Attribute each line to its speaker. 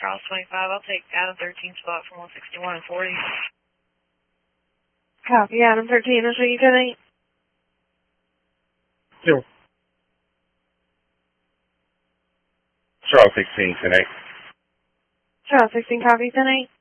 Speaker 1: Charles 25. I'll take Adam 13 spot from 161 and 40.
Speaker 2: Copy, Adam 13. I'll show you 10-8.
Speaker 3: Zero. Charles 16, 10-8.
Speaker 2: Charles 16, copy, 10-8.